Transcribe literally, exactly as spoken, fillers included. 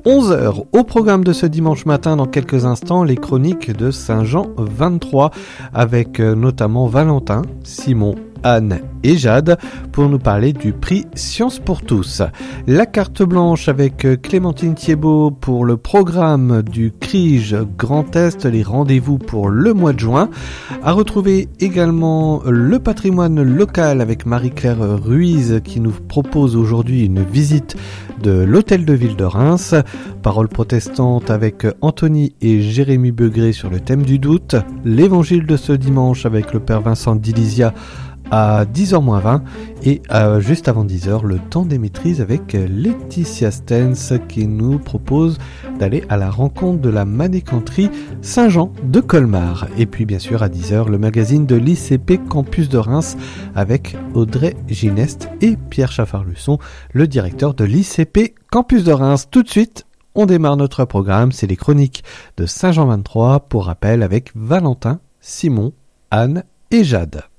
onze heures. Au programme de ce dimanche matin, dans quelques instants, les chroniques de Saint-Jean vingt-trois, avec notamment Valentin, Simon, Anne et Jade pour nous parler du prix Science pour tous. La carte blanche avec Clémentine Thiebaud pour le programme du Crige Grand Est, les rendez-vous pour le mois de juin. À retrouver également le patrimoine local avec Marie-Claire Ruiz qui nous propose aujourd'hui une visite de l'hôtel de ville de Reims. Parole protestante avec Anthony et Jérémy Begré sur le thème du doute. L'évangile de ce dimanche avec le père Vincent Dilizia à dix heures moins vingt et euh, juste avant dix heures, le temps des maîtrises avec Laetitia Stens qui nous propose d'aller à la rencontre de la manécanterie Saint-Jean de Colmar. Et puis bien sûr à dix heures, le magazine de l'I C P Campus de Reims avec Audrey Gineste et Pierre Chaffard-Luçon, le directeur de l'I C P Campus de Reims. Tout de suite, on démarre notre programme, c'est les chroniques de Saint-Jean vingt-trois, pour rappel avec Valentin, Simon, Anne et Jade.